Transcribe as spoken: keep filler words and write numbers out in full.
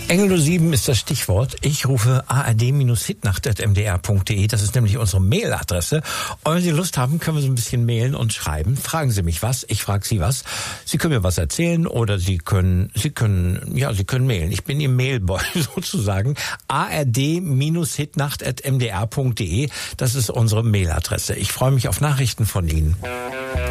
Engel null sieben ist das Stichwort. Ich rufe a r d Hitnacht at m d r punkt d e. Das ist nämlich unsere Mailadresse. Und wenn Sie Lust haben, können wir so ein bisschen mailen und schreiben. Fragen Sie mich was, ich frage Sie was. Sie können mir was erzählen oder Sie können, Sie können, ja, Sie können mailen. Ich bin Ihr Mailboy sozusagen. a r d Hitnacht at m d r punkt d e. Das ist unsere Mailadresse. Ich freue mich auf Nachrichten von Ihnen.